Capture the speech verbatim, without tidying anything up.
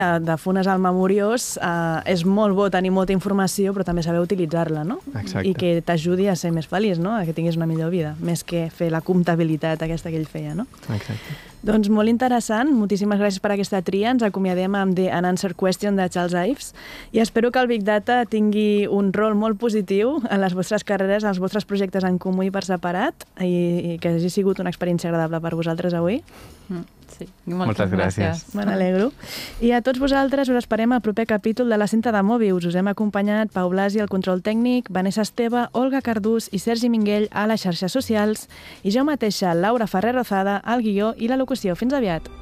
de Funes al Memoriós eh, és molt bo tenir molta informació, però també saber utilitzar-la, no? Exacte. I que t'ajudi a ser més feliç, no? A que tinguis una millor vida, més que fer la comptabilitat aquesta que ell feia, no? Exacte. Doncs molt interessant, moltíssimes gràcies per aquesta tria. Ens acomiadem amb The Unanswered Question de Charles Ives i espero que el Big Data tingui un rol molt positiu en les vostres carreres, en els vostres projectes en comú i per separat, i, i que hagi sigut una experiència agradable per vosaltres avui. Mm, sí, i moltes, moltes gràcies. gràcies. Me n'alegro. I a tots vosaltres us esperem al proper capítol de la cinta de Mòbius. Us hem acompanyat Pau Blasi al control tècnic, Vanessa Esteve, Olga Cardús i Sergi Minguell a les xarxes socials i jo mateixa, Laura Ferrer Rozada, al guió i la locució. Fins aviat!